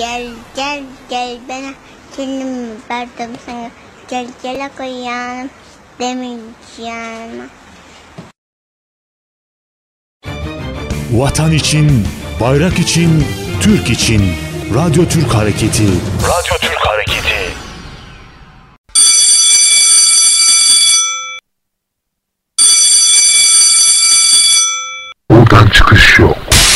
Gel gel gel bana kendimi verdim sana. Gel gel koyalım demeyeceğim. Vatan için, bayrak için, Türk için. Radyo Türk Hareketi. Radyo Türk Hareketi. Buradan çıkış yok.